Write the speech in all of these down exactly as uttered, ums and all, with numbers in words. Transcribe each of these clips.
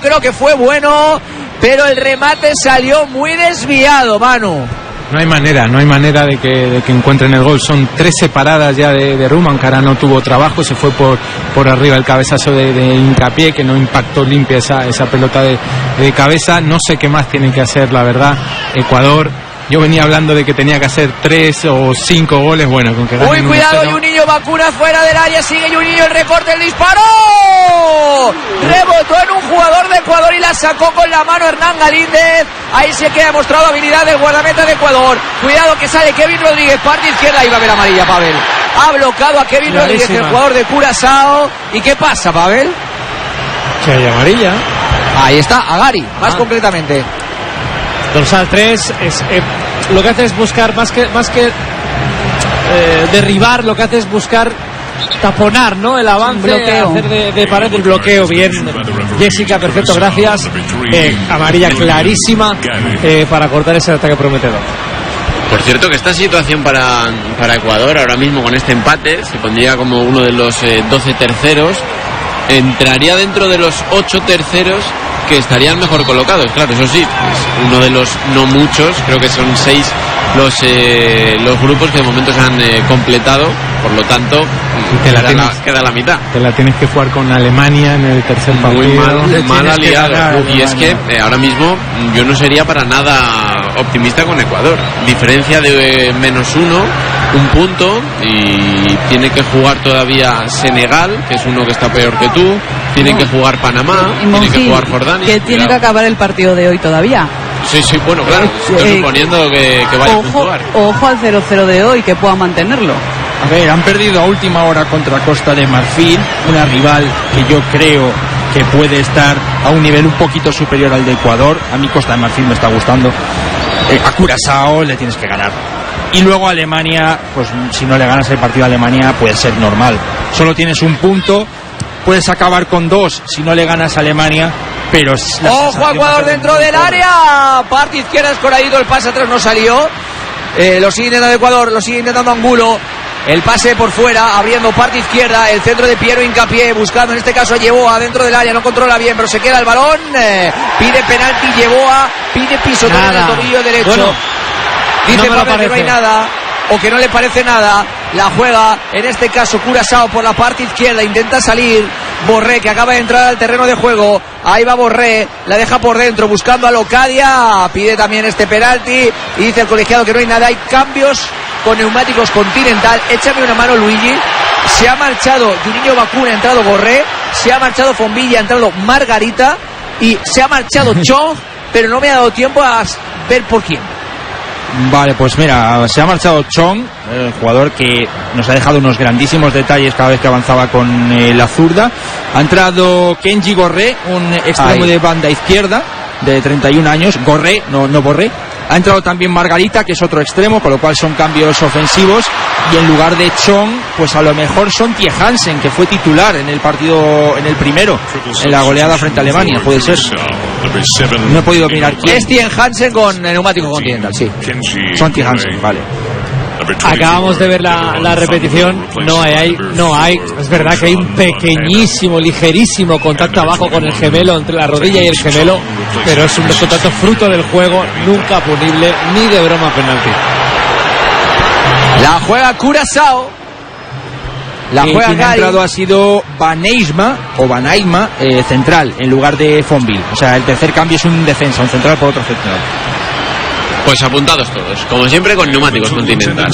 creo que fue bueno, pero el remate salió muy desviado, Manu. No hay manera, no hay manera de que, de que encuentren el gol. Son trece paradas ya de, de Ruman, que ahora no tuvo trabajo, se fue por, por arriba el cabezazo de, de Hincapié, que no impactó limpia esa, esa pelota de, de cabeza. No sé qué más tiene que hacer, la verdad, Ecuador. Yo venía hablando de que tenía que hacer tres o cinco goles, bueno, con que ganen. Uy, cuidado, Juninho vacuna fuera del área, sigue Juninho, el recorte, el disparo. Rebotó en un jugador de Ecuador y la sacó con la mano Hernán Galíndez. Ahí se queda demostrado habilidad del guardameta de Ecuador. Cuidado que sale Kevin Rodríguez, parte izquierda, y va a haber amarilla, Pavel. Ha bloqueado a Kevin Rodríguez, el jugador de Curazao. ¿Y qué pasa, Pavel? Que hay amarilla. Ahí está, a Gary, más ah. concretamente. Dorsal tres es, eh, lo que hace es buscar más que más que eh, derribar, lo que hace es buscar taponar, ¿no? El avance, bloqueo. Hacer de, de pared el bloqueo. Bien, Jessica, perfecto, gracias. Eh, amarilla clarísima eh, para cortar ese ataque prometedor. Por cierto, que esta situación para, para Ecuador ahora mismo con este empate se pondría como uno de los eh, doce terceros, entraría dentro de los ocho terceros que estarían mejor colocados, claro, eso sí, es uno de los no muchos, creo que son seis los eh, los grupos que de momento se han eh, completado, por lo tanto queda la, tienes, la, queda la mitad. Te la tienes que jugar con Alemania en el tercer partido. Muy mal, mal aliado. Y es que eh, ahora mismo yo no sería para nada optimista con Ecuador. Diferencia de eh, menos uno, un punto, y tiene que jugar todavía Senegal, que es uno que está peor que tú. Tiene no. que jugar Panamá, y tiene que jugar Jordania. Que tiene que acabar el partido de hoy todavía. Sí, sí, bueno, claro, estoy eh, suponiendo que, que vaya ojo, a puntuar. Ojo al cero cero de hoy, que pueda mantenerlo. A ver, han perdido a última hora contra Costa de Marfil, una rival que yo creo que puede estar a un nivel un poquito superior al de Ecuador. A mí Costa de Marfil me está gustando. Eh, a Curazao le tienes que ganar. Y luego a Alemania, pues si no le ganas el partido a Alemania puede ser normal. Solo tienes un punto, puedes acabar con dos si no le ganas a Alemania. Pero ojo, Ecuador dentro del área, parte izquierda, escoradito, el pase atrás no salió. Eh, lo sigue intentando Ecuador, lo sigue intentando Angulo. El pase por fuera, abriendo parte izquierda, el centro de Piero Hincapié, buscando en este caso a Yeboah dentro del área, no controla bien, pero se queda el balón. Eh, pide penalti Yeboah, pide pisotón en el tobillo derecho. Bueno, dice no Pavel que no hay nada, o que no le parece nada. La juega, en este caso Curazao por la parte izquierda, intenta salir Borré, que acaba de entrar al terreno de juego. Ahí va Borré, la deja por dentro buscando a Locadia, pide también este penalti y dice el colegiado que no hay nada. Hay cambios con neumáticos Continental. Échame una mano, Luigi. Se ha marchado Juninho Vacuna, ha entrado Borré, se ha marchado Fombilla, ha entrado Margarita y se ha marchado Chong, pero no me ha dado tiempo a ver por quién. Vale, pues mira, se ha marchado Chong, el jugador que nos ha dejado unos grandísimos detalles cada vez que avanzaba con eh, la zurda. Ha entrado Kenji Gorré, un extremo Ay. de banda izquierda de treinta y un años. Gorré, no, no Borré. Ha entrado también Margarita, que es otro extremo, con lo cual son cambios ofensivos. Y en lugar de Chong, pues a lo mejor son Tie Hansen, que fue titular en el partido, en el primero, en la goleada frente a Alemania, puede ser. No he podido mirar quién. Es Tie Hansen con neumático Continental, sí. Son Tie Hansen, vale. Acabamos de ver la, la repetición. No hay, no hay. Es verdad que hay un pequeñísimo, ligerísimo contacto abajo con el gemelo, entre la rodilla y el gemelo, pero es un contacto fruto del juego, nunca punible, ni de broma penalti. La juega Curazao. La y juega quien Gary. ha entrado ha sido Baneisma o Banaima, eh, central, en lugar de Fonville. O sea, el tercer cambio es un defensa, un central por otro central. Pues apuntados todos, como siempre con neumáticos Continental.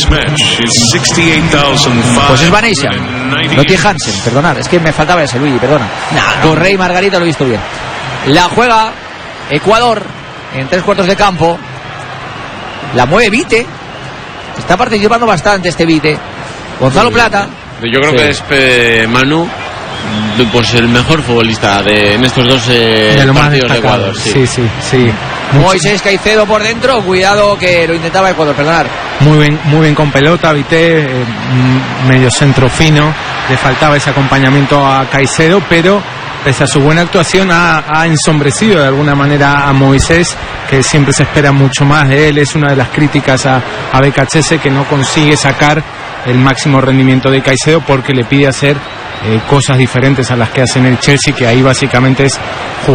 Pues es Vanessa, no Tie Hansen, perdonad, es que me faltaba ese, Luigi, perdona. Nah, no. Borré y Margarita lo he visto bien. La juega Ecuador en tres cuartos de campo. La mueve Vite. Está participando bastante este Vite. Gonzalo Plata. Yo creo sí. que es eh, Manu, pues el mejor futbolista de, en estos dos eh, de partidos de Ecuador. Sí, sí, sí. sí. Moisés Caicedo por dentro, cuidado que lo intentaba Ecuador, perdonar. Muy bien, muy bien con pelota, Vité, eh, medio centro fino, le faltaba ese acompañamiento a Caicedo, pero pese a su buena actuación ha, ha ensombrecido de alguna manera a Moisés, que siempre se espera mucho más de él. Es una de las críticas a, a Becachese, que no consigue sacar el máximo rendimiento de Caicedo porque le pide hacer eh, cosas diferentes a las que hace en el Chelsea, que ahí básicamente es jugar